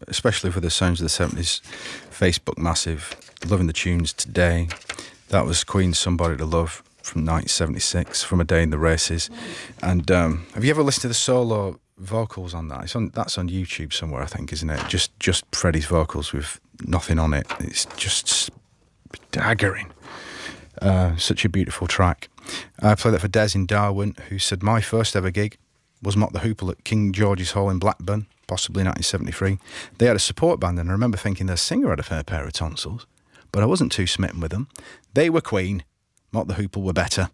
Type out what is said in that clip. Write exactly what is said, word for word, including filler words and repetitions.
especially for the sounds of the seventies. Facebook massive, loving the tunes today. That was Queen's Somebody to Love from nineteen seventy-six, From a Day in the Races. And um, have you ever listened to the solo vocals on that? It's on that's on YouTube somewhere, I think, isn't it? Just just Freddie's vocals with nothing on it. It's just staggering. Uh, such a beautiful track. I played that for Des in Darwin, who said my first ever gig was Mott the Hoople at King George's Hall in Blackburn, possibly nineteen seventy-three. They had a support band, and I remember thinking their singer had a fair pair of tonsils, but I wasn't too smitten with them. They were Queen, Mott the Hoople were better.